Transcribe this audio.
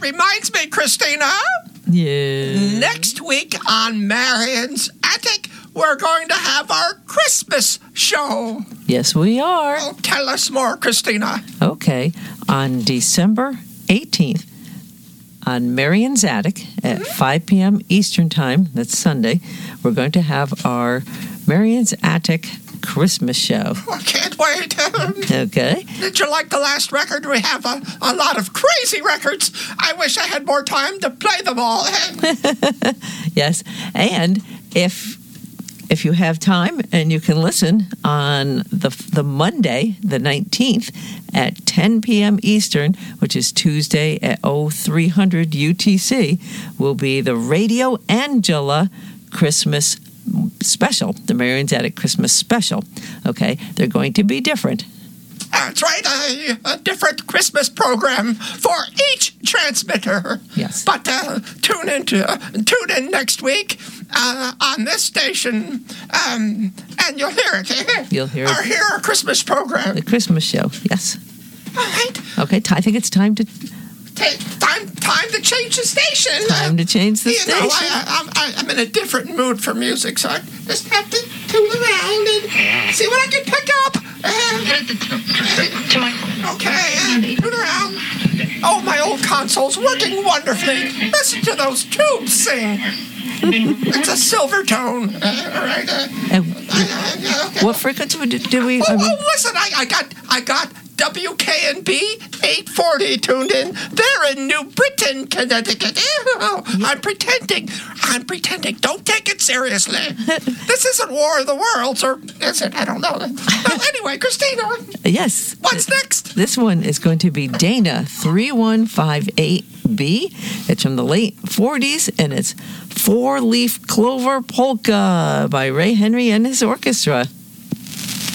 That reminds me, Christina. Yeah. Next week on Marion's Attic, we're going to have our Christmas show. Yes, we are. Oh, tell us more, Christina. Okay. On December 18th, on Marion's Attic at 5 p.m. Eastern Time, that's Sunday, we're going to have our Marion's Attic Christmas show. I can't wait. Okay. Did you like the last record? We have a lot of crazy records. I wish I had more time to play them all. Yes. And if you have time and you can listen on the Monday, the 19th, at 10 p.m. Eastern, which is Tuesday at 0300 UTC, will be the Radio Angela Christmas special, the Marion's Attic Christmas special. Okay, they're going to be different. That's right, a different Christmas program for each transmitter. Yes. But tune in next week on this station, and you'll hear it. You'll hear it. Hear our Christmas program. The Christmas show, yes. All right. Okay, I think it's time to Time to change the station. Time to change the you station. Know, I'm in a different mood for music, so I just have to tune around and see what I can pick up. Okay, tune around. Oh, my old console's working wonderfully. Listen to those tubes sing. It's a silver tone. All right. What frequency do we? Listen, I got WKNB 840 tuned in. They're in New Britain, Connecticut. I'm pretending. Don't take it seriously. This isn't War of the Worlds, or is it? I don't know. Well, anyway, Christina. Yes. What's next? This one is going to be Dana 3158B. It's from the late 40s, and it's Four Leaf Clover Polka by Ray Henry and his orchestra.